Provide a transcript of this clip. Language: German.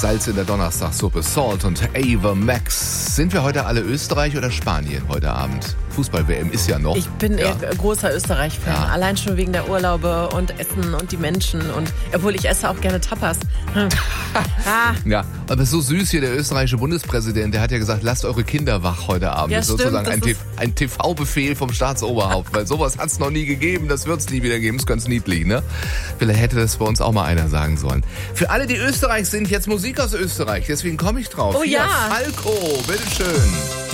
Salz in der Donnerstagssuppe. Salt und Ava Max. Sind wir heute alle Österreich oder Spanien heute Abend? Fußball-WM ist ja noch. Ich bin eher großer Österreich-Fan. Ja. Allein schon wegen der Urlaube und Essen und die Menschen. Und obwohl ich esse auch gerne Tapas. Ja, aber so süß hier, der österreichische Bundespräsident, der hat ja gesagt, lasst eure Kinder wach heute Abend. Ja, Das ist sozusagen stimmt, ein TV-Befehl vom Staatsoberhaupt, weil sowas hat es noch nie gegeben, das wird es nie wieder geben, ist ganz niedlich, ne? Vielleicht hätte das bei uns auch mal einer sagen sollen. Für alle, die Österreich sind, jetzt Musik aus Österreich, deswegen komme ich drauf. Oh Hier, ja. Falco, bitteschön.